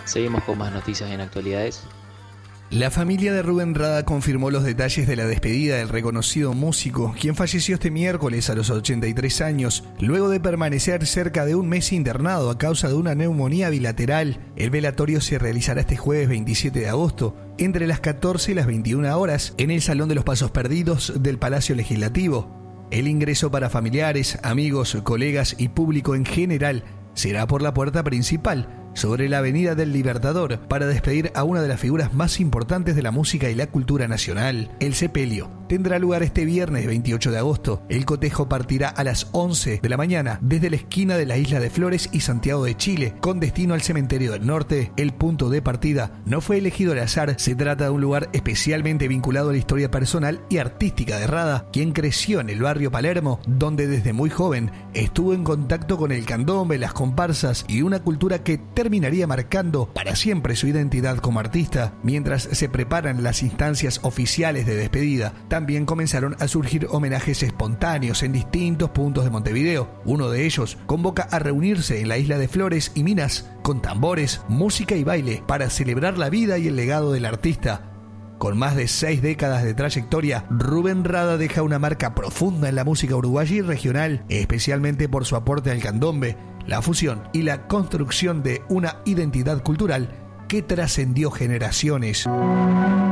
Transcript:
Seguimos con más noticias en actualidades. La familia de Rubén Rada confirmó los detalles de la despedida del reconocido músico, quien falleció este miércoles a los 83 años, luego de permanecer cerca de un mes internado a causa de una neumonía bilateral. El velatorio se realizará este jueves 27 de agosto, entre las 14 y las 21 horas, en el Salón de los Pasos Perdidos del Palacio Legislativo. El ingreso para familiares, amigos, colegas y público en general será por la puerta principal, sobre la Avenida del Libertador, para despedir a una de las figuras más importantes de la música y la cultura nacional. El sepelio tendrá lugar este viernes 28 de agosto. El cotejo partirá a las 11 de la mañana desde la esquina de la Isla de Flores y Santiago de Chile, con destino al Cementerio del Norte. El punto de partida no fue elegido al azar, se trata de un lugar especialmente vinculado a la historia personal y artística de Rada, quien creció en el barrio Palermo, donde desde muy joven estuvo en contacto con el candombe, las comparsas y una cultura que terminaría marcando para siempre su identidad como artista. Mientras se preparan las instancias oficiales de despedida, también comenzaron a surgir homenajes espontáneos en distintos puntos de Montevideo. Uno de ellos convoca a reunirse en la Isla de Flores y Minas con tambores, música y baile para celebrar la vida y el legado del artista. Con más de 6 décadas de trayectoria, Rubén Rada deja una marca profunda en la música uruguaya y regional, especialmente por su aporte al candombe, la fusión y la construcción de una identidad cultural que trascendió generaciones.